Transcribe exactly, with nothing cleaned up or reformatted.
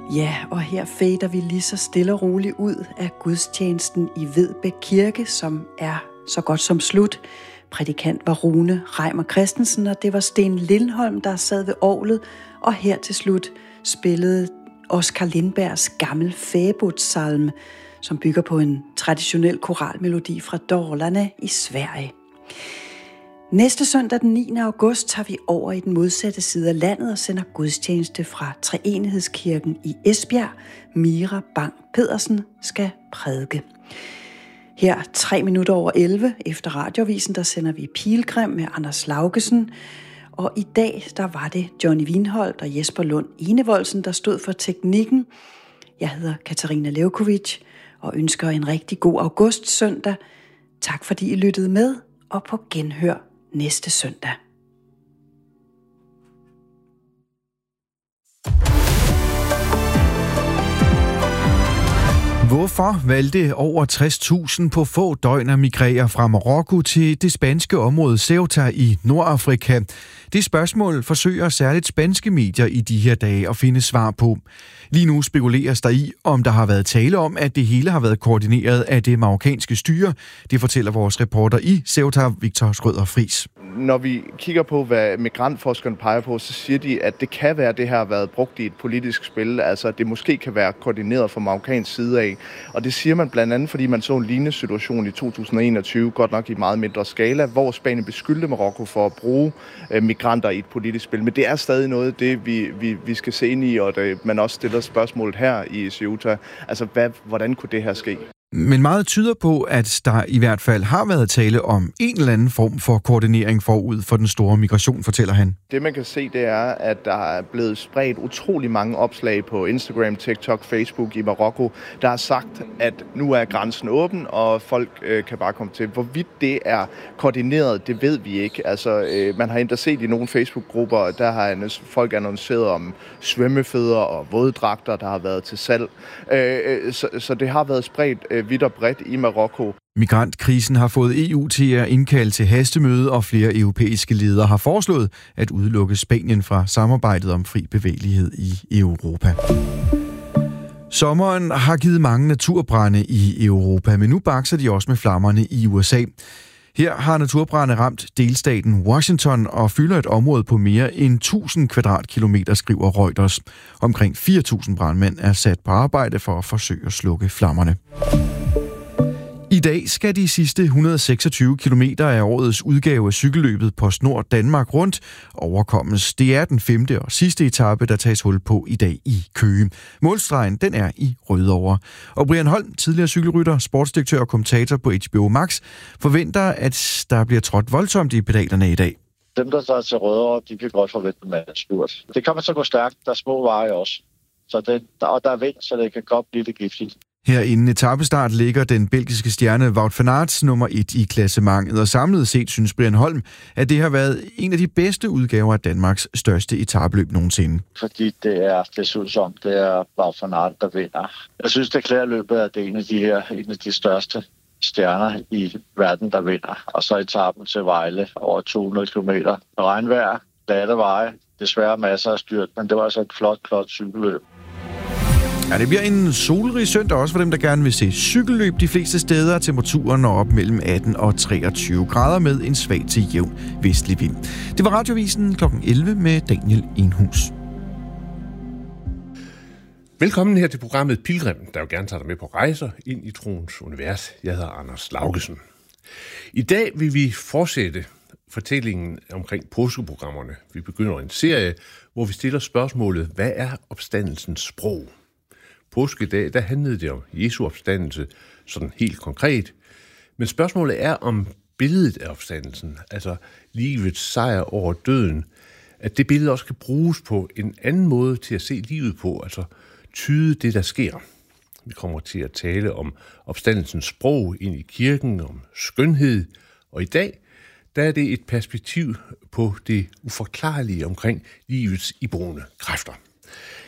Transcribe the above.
Ja, og her fader vi lige så stille og roligt ud af gudstjenesten i Vedbæk Kirke, som er så godt som slut. Prædikant var Rune Reimer Christensen, og det var Sten Lindholm, der sad ved orglet, og her til slut spillede Oskar Lindbergs Gammel Fæbodsalme, som bygger på en traditionel koralmelodi fra Dalarna i Sverige. Næste søndag den niende august tager vi over i den modsatte side af landet og sender gudstjeneste fra Treenighedskirken i Esbjerg. Mira Bang Pedersen skal prædike. Her tre minutter over elleve efter radioavisen, der sender vi Pilgrim med Anders Laugesen. Og i dag, der var det Johnny Wienholdt og Jesper Lund Enevoldsen, der stod for teknikken. Jeg hedder Katarina Levkovic og ønsker en rigtig god august søndag. Tak fordi I lyttede med, og på genhør næste søndag. Hvorfor valgte over tres tusind på få døgn at migrere fra Marokko til det spanske område Ceuta i Nordafrika? Det spørgsmål forsøger særligt spanske medier i de her dage at finde svar på. Lige nu spekuleres der i, om der har været tale om, at det hele har været koordineret af det marokkanske styre. Det fortæller vores reporter i Ceuta, Victor Schrøder Friis. Når vi kigger på, hvad migrantforskerne peger på, så siger de, at det kan være, at det her har været brugt i et politisk spil. Altså, at det måske kan være koordineret fra marokkansk side af. Og det siger man blandt andet, fordi man så en lignende situation i to tusind og enogtyve, godt nok i meget mindre skala, hvor Spanien beskyldte Marokko for at bruge øh, migranter i et politisk spil. Men det er stadig noget, det vi, vi, vi skal se ind i, og det, man også stiller spørgsmålet her i Ceuta. Altså, hvad, hvordan kunne det her ske? Men meget tyder på, at der i hvert fald har været tale om en eller anden form for koordinering forud for den store migration, fortæller han. Det man kan se, det er, at der er blevet spredt utrolig mange opslag på Instagram, TikTok, Facebook i Marokko, der har sagt, at nu er grænsen åben, og folk øh, kan bare komme til. Hvorvidt det er koordineret, det ved vi ikke. Altså, øh, man har endda set i nogle Facebook-grupper, der har folk annonceret om svømmefødder og våddragter, der har været til salg. Øh, så, så det har været spredt øh, vidt og bredt i Marokko. Migrantkrisen har fået E U til at indkalde til hastemøde, og flere europæiske ledere har foreslået at udelukke Spanien fra samarbejdet om fri bevægelighed i Europa. Sommeren har givet mange naturbrande i Europa, men nu bakser de også med flammerne i U S A. Her har naturbrande ramt delstaten Washington og fylder et område på mere end tusind kvadratkilometer, skriver Reuters. Omkring fire tusind brandmænd er sat på arbejde for at forsøge at slukke flammerne. I dag skal de sidste et hundrede og seksogtyve kilometer af årets udgave af cykelløbet PostNord Danmark Rundt overkommes. Det er den femte og sidste etape, der tages hul på i dag i Køge. Målstregen, den er i Rødovre. Og Brian Holm, tidligere cykelrytter, sportsdirektør og kommentator på H B O Max, forventer, at der bliver trådt voldsomt i pedalerne i dag. Dem, der tager til Rødovre, de kan godt forvente med en spurt. Det kan man så gå stærkt. Der er små veje også. Så det, der, og der er vind, så det kan godt blive lidt giftigt. Her inden etapestart ligger den belgiske stjerne Wout van Aert nummer et i klassementet, og samlet set synes Brian Holm, at det har været en af de bedste udgaver af Danmarks største etapeløb nogensinde. Fordi det er desuden det er Wout van Aert, der vinder. Jeg synes, det klæder løbet, at det er en af de her, en af de største stjerner i verden, der vinder. Og så etapen til Vejle over to hundrede kilometer. Regnvejr, glatte veje, desværre masser af styrt, men det var altså et flot, flot cykelløb. Ja, det bliver en solrig søndag også for dem, der gerne vil se cykelløb de fleste steder. Temperaturen når op mellem atten og treogtyve grader med en svag til jævn vestlig vind. Det var Radioavisen klokken elleve med Daniel Enhus. Velkommen her til programmet Pilgrim, der jo gerne tager dig med på rejser ind i troens univers. Jeg hedder Anders Laugesen. I dag vil vi fortsætte fortællingen omkring påskeprogrammerne. Vi begynder en serie, hvor vi stiller spørgsmålet, hvad er opstandelsens sprog? Påskedag, der handlede det om Jesu opstandelse, sådan helt konkret. Men spørgsmålet er om billedet af opstandelsen, altså livets sejr over døden, at det billede også kan bruges på en anden måde til at se livet på, altså tyde det, der sker. Vi kommer til at tale om opstandelsens sprog ind i kirken, om skønhed, og i dag, der er det et perspektiv på det uforklarlige omkring livets iboende kræfter.